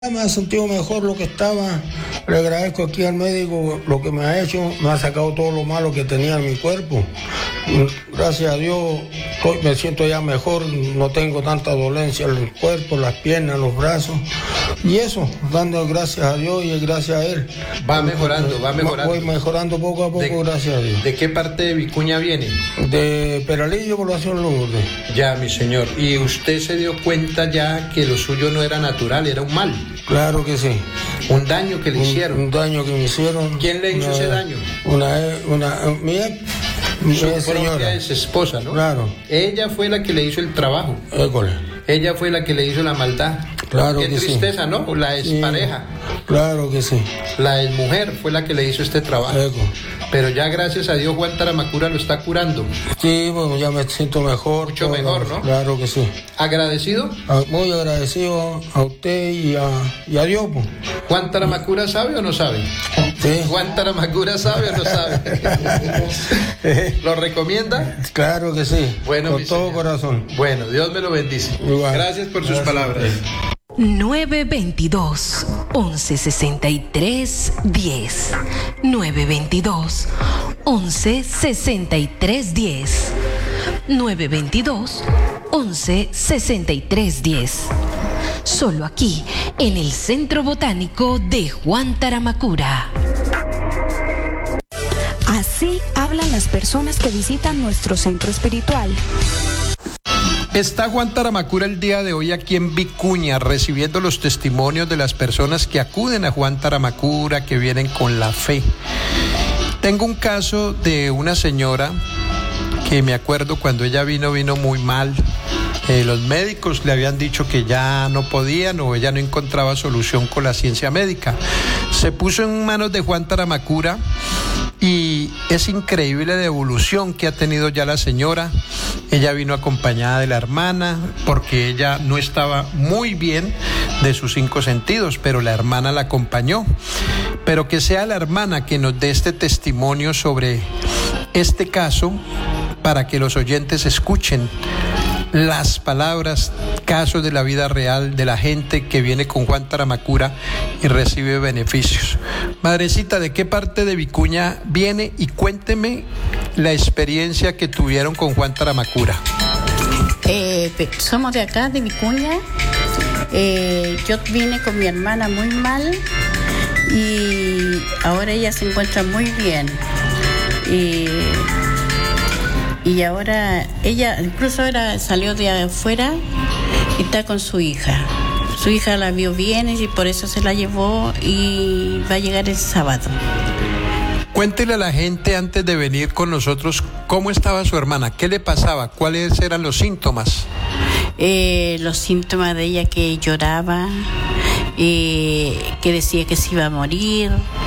Me ha sentido mejor lo que estaba. Le agradezco aquí al médico lo que me ha hecho. Me ha sacado todo lo malo que tenía en mi cuerpo. Gracias a Dios me siento ya mejor. No tengo tanta dolencia en el cuerpo, las piernas, los brazos. Y eso, dando gracias a Dios y gracias a Él. Va mejorando. Voy mejorando poco a poco, gracias a Dios. ¿De qué parte de Vicuña viene? De Peralillo, Población Lourdes. Ya, mi señor. ¿Y usted se dio cuenta ya que lo suyo no era natural, era un mal? Claro que sí. ¿Un daño que le hicieron? Un daño que me hicieron. ¿Quién le hizo ese daño? Mi Su señora. propia esposa, ¿no? Claro. Ella fue la que le hizo el trabajo. École. Ella fue la que le hizo la maldad. Claro Qué que sí. tristeza, ¿no? La expareja. Claro que sí. La exmujer fue la que le hizo este trabajo. Pero ya gracias a Dios Juan Taramacura lo está curando. Sí, bueno, ya me siento mejor. Mucho mejor, ¿no? Claro que sí. ¿Agradecido? Muy agradecido a usted y a Dios. Pues. ¿Juan Taramacura sabe o no sabe? Sí. ¿Juan Taramacura sabe o no sabe? ¿Lo recomienda? Claro que sí. Bueno, con todo corazón. Bueno, Dios me lo bendice. Igual. Gracias por sus palabras. 922 1163 10 922 1163 10 922 1163 10. Solo aquí en el Centro Botánico de Juan Taramacura. Así hablan las personas que visitan nuestro centro espiritual. Está Juan Taramacura el día de hoy aquí en Vicuña, recibiendo los testimonios de las personas que acuden a Juan Taramacura, que vienen con la fe. Tengo un caso de una señora que me acuerdo cuando ella vino muy mal. Los médicos le habían dicho que ya no podían o ella no encontraba solución con la ciencia médica. Se puso en manos de Juan Taramacura y es increíble la evolución que ha tenido ya la señora. Ella vino acompañada de la hermana porque ella no estaba muy bien de sus 5 sentidos, pero la hermana la acompañó. Pero que sea la hermana que nos dé este testimonio sobre este caso para que los oyentes escuchen las palabras, casos de la vida real de la gente que viene con Juan Taramacura y recibe beneficios. Madrecita, ¿de qué parte de Vicuña viene? Y cuénteme la experiencia que tuvieron con Juan Taramacura. Somos de acá, de Vicuña. Yo vine con mi hermana muy mal y ahora ella se encuentra muy bien. Y ahora ella incluso salió de afuera y está con su hija. Su hija la vio bien y por eso se la llevó y va a llegar el sábado. Cuéntele a la gente antes de venir con nosotros cómo estaba su hermana, qué le pasaba, cuáles eran los síntomas. Los síntomas de ella, que lloraba, que decía que se iba a morir.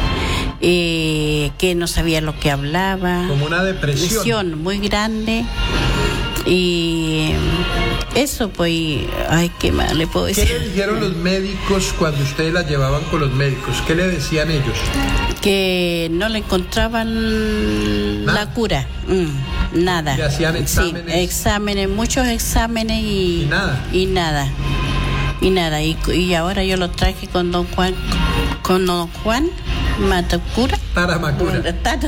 Que no sabía lo que hablaba. Como una depresión muy grande. Y eso, pues, ay, qué mal le puedo decir. ¿Qué le dijeron los médicos cuando ustedes la llevaban con los médicos? ¿Qué le decían ellos? Que no le encontraban la cura. Nada. ¿Le hacían exámenes? Sí, exámenes, muchos exámenes y nada. Y nada. Y nada. Y ahora yo lo traje con don Juan. Con don Juan Taramacura.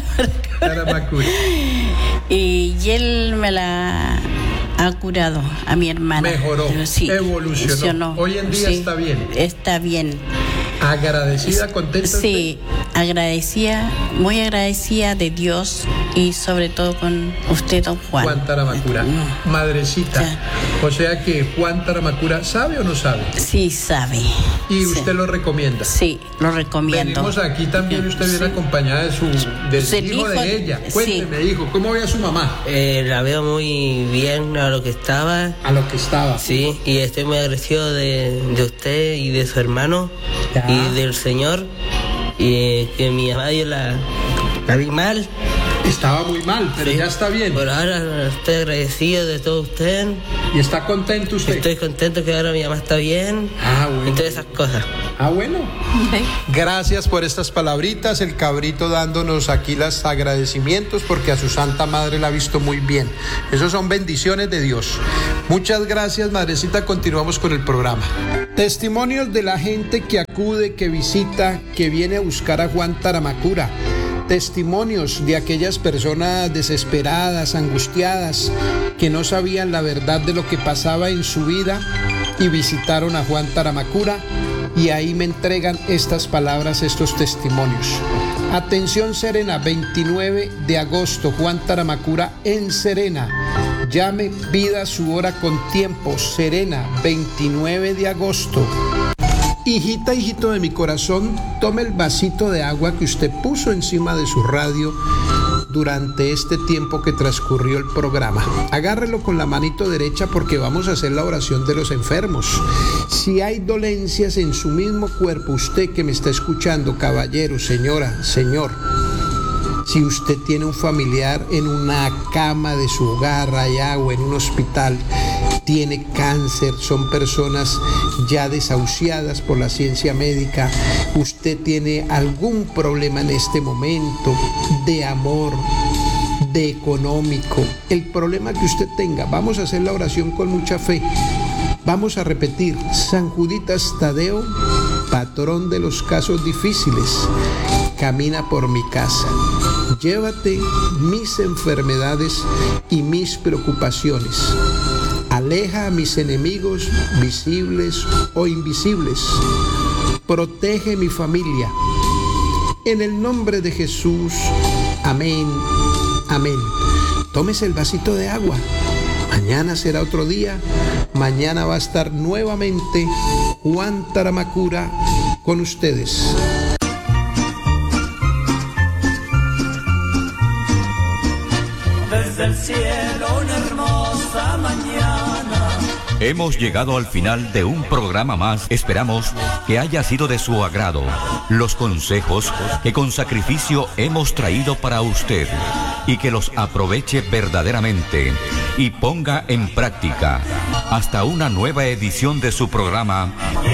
Y él me la ha curado a mi hermana. Mejoró, sí, evolucionó. Hoy en día está bien. Está bien. ¿Agradecida, contenta? Sí, agradecida, muy agradecida de Dios y sobre todo con usted, don Juan. Juan Taramacura. Madrecita. Ya. O sea que Juan Taramacura, ¿sabe o no sabe? Sí, sabe. ¿Y usted lo recomienda? Sí, lo recomiendo. Venimos aquí también, usted viene acompañada del hijo de ella. Cuénteme, hijo, ¿cómo ve a su mamá? La veo muy bien a lo que estaba. A lo que estaba. Sí, y estoy muy agradecido de usted y de su hermano. Ya. Y del Señor, y que mi mamá yo la vi mal Estaba muy mal, pero Sí. ya está bien. Por ahora estoy agradecido de todo usted. ¿Y está contento usted? Estoy contento que ahora mi mamá está bien. Ah, bueno. Y todas esas cosas. Ah, bueno. ¿Ve? Gracias por estas palabritas, el cabrito dándonos aquí los agradecimientos porque a su Santa Madre la ha visto muy bien. Esos son bendiciones de Dios. Muchas gracias, madrecita. Continuamos con el programa. Testimonios de la gente que acude, que visita, que viene a buscar a Juan Taramacura. Testimonios de aquellas personas desesperadas, angustiadas, que no sabían la verdad de lo que pasaba en su vida y visitaron a Juan Taramacura y ahí me entregan estas palabras, estos testimonios. Atención Serena, 29 de agosto, Juan Taramacura en Serena. Llame, pida su hora con tiempo. Serena, 29 de agosto. Hijita, hijito de mi corazón, tome el vasito de agua que usted puso encima de su radio durante este tiempo que transcurrió el programa. Agárrelo con la manito derecha porque vamos a hacer la oración de los enfermos. Si hay dolencias en su mismo cuerpo, usted que me está escuchando, caballero, señora, señor, si usted tiene un familiar en una cama de su hogar allá o en un hospital, tiene cáncer, son personas ya desahuciadas por la ciencia médica, usted tiene algún problema en este momento de amor, de económico, el problema que usted tenga, vamos a hacer la oración con mucha fe. Vamos a repetir: San Juditas Tadeo, patrón de los casos difíciles, camina por mi casa. Llévate mis enfermedades y mis preocupaciones. Aleja a mis enemigos, visibles o invisibles. Protege mi familia. En el nombre de Jesús. Amén. Amén. Tómese el vasito de agua. Mañana será otro día. Mañana va a estar nuevamente Juan Taramacura con ustedes. Desde el cielo una hermosa mañana. Hemos llegado al final de un programa más. Esperamos que haya sido de su agrado los consejos que con sacrificio hemos traído para usted y que los aproveche verdaderamente y ponga en práctica. Hasta una nueva edición de su programa